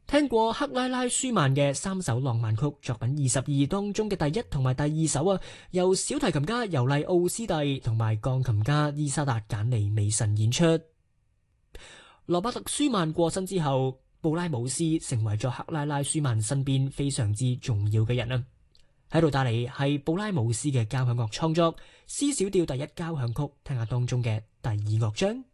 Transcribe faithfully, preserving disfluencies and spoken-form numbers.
聽過克拉拉舒曼嘅三首浪漫曲作品二十二當中嘅第一同埋第二首啊，由小提琴家尤利奧斯蒂同埋鋼琴家伊莎達簡尼美神演出。羅伯特舒曼過身之後，布拉姆斯成為咗克拉拉舒曼身邊非常之重要嘅人啊。喺度帶嚟係布拉姆斯嘅交響樂創作 C 小調第一交響曲，聽下當中嘅第二樂章。